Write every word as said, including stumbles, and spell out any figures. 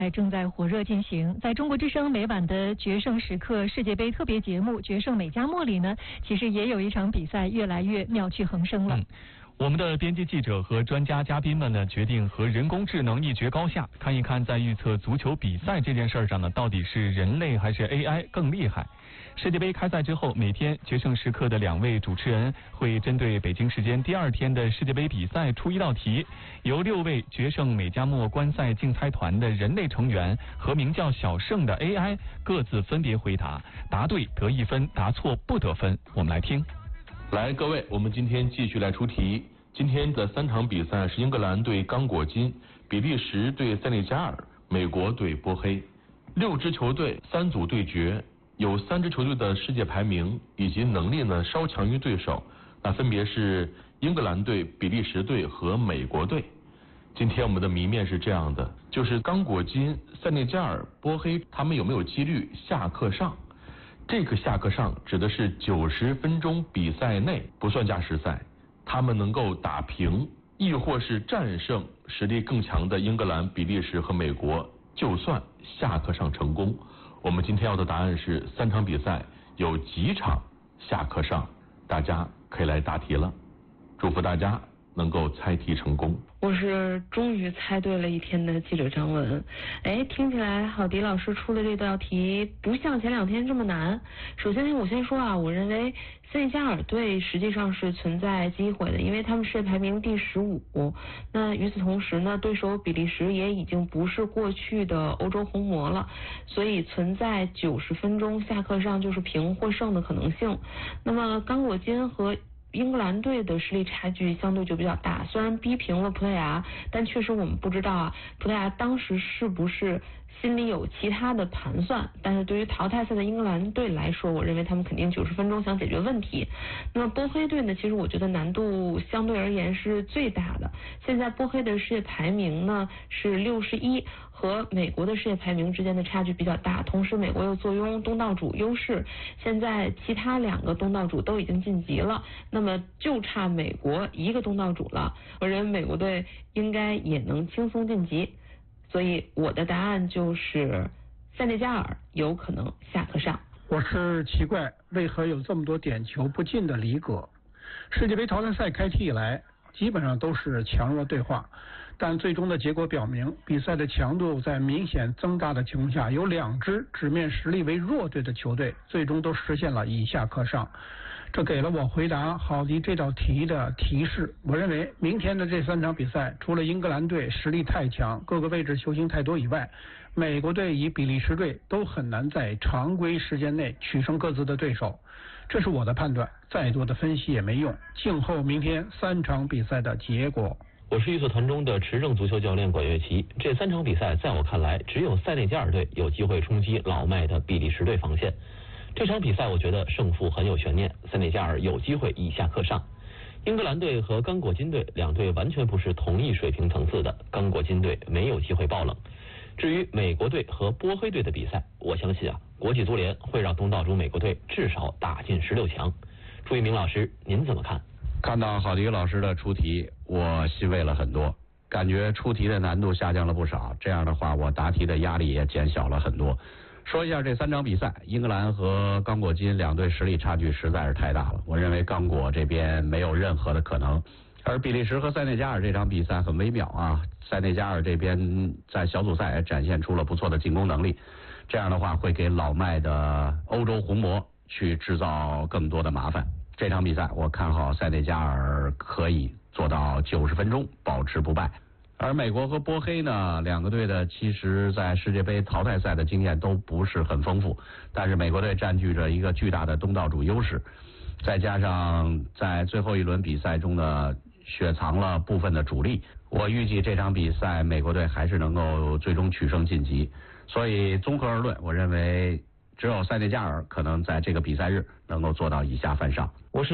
哎，正在火热进行。在中国之声每晚的决胜时刻世界杯特别节目《决胜美加墨》里呢，其实也有一场比赛越来越妙趣横生了。 嗯我们的编辑记者和专家嘉宾们呢，决定和人工智能一决高下，看一看在预测足球比赛这件事上呢，到底是人类还是 A I 更厉害。世界杯开赛之后，每天决胜时刻的两位主持人会针对北京时间第二天的世界杯比赛出一道题，由六位决胜美加墨观赛竞猜团的人类成员和名叫小盛的 A I 各自分别回答，答对得一分，答错不得分。我们来听。 来，各位，我们今天继续来出题。今天的三场比赛是英格兰对刚果金、比利时对塞内加尔、美国对波黑。六支球队三组对决，有三支球队的世界排名以及能力呢稍强于对手，那分别是英格兰队、比利时队和美国队。今天我们的谜面是这样的，就是刚果金、塞内加尔、波黑他们有没有几率下课上？这个下课上指的是九十分钟比赛内不算加时赛，他们能够打平，亦或是战胜实力更强的英格兰、比利时和美国，就算下课上成功。我们今天要的答案是三场比赛有几场下课上，大家可以来答题了。祝福大家能够猜题成功。 我是终于猜对了一天的记者张文。哎，听起来郝迪老师出的这道题不像前两天这么难。首先我先说啊，我认为塞内加尔队实际上是存在机会的，因为他们世界排名第十五。那与此同时呢，对手比利时也已经不是过去的欧洲红魔了，所以存在九十分钟下课上就是平或胜的可能性。那么刚果金和英格兰队的实力差距相对就比较大，虽然逼平了葡萄牙，但确实我们不知道啊，葡萄牙当时是不是心里有其他的盘算。但是对于淘汰赛的英格兰队来说，我认为他们肯定九十分钟想解决问题。那么波黑队呢，其实我觉得难度相对而言是最大的。现在波黑的世界排名呢是六十一，和美国的世界排名之间的差距比较大，同时美国又坐拥东道主优势，现在其他两个东道主都已经晋级了，那么就差美国一个东道主了。我认为美国队应该也能轻松晋级，所以我的答案就是塞内加尔有可能下课上。 我是奇怪为何有这么多点球不进的离格。世界杯淘汰赛开踢以来基本上都是强弱对话，但最终的结果表明，比赛的强度在明显增大的情况下，有两支纸面实力为弱队的球队最终都实现了以下课上。这给了我回答郝迪这道题的提示。我认为明天的这三场比赛，除了英格兰队实力太强，各个位置球星太多以外，美国队与比利时队都很难在常规时间内取胜各自的对手。这是我的判断，再多的分析也没用。静候明天三场比赛的结果。 我是预测团中的持证足球教练管乐琪。这三场比赛在我看来，只有塞内加尔队有机会冲击老迈的比利时队防线。这场比赛我觉得胜负很有悬念，塞内加尔有机会以下课上。英格兰队和刚果金队两队完全不是同一水平层次的，刚果金队没有机会爆冷。至于美国队和波黑队的比赛，我相信啊，国际足联会让东道主美国队至少打进十六强。朱一鸣老师，您怎么看？ 看到郝迪老师的出题，我欣慰了很多，感觉出题的难度下降了不少。这样的话，我答题的压力也减小了很多。说一下这三场比赛，英格兰和刚果金两队实力差距实在是太大了，我认为刚果这边没有任何的可能。而比利时和塞内加尔这场比赛很微妙啊，塞内加尔这边在小组赛展现出了不错的进攻能力，这样的话会给老迈的欧洲红魔去制造更多的麻烦。这场比赛我看好塞内加尔可以做到九十分钟保持不败。而美国和波黑呢，两个队的其实在世界杯淘汰赛的经验都不是很丰富，但是美国队占据着一个巨大的东道主优势，再加上在最后一轮比赛中呢雪藏了部分的主力，我预计这场比赛美国队还是能够最终取胜晋级。所以综合而论，我认为只有塞内加尔可能在这个比赛日能够做到以下犯上。 我是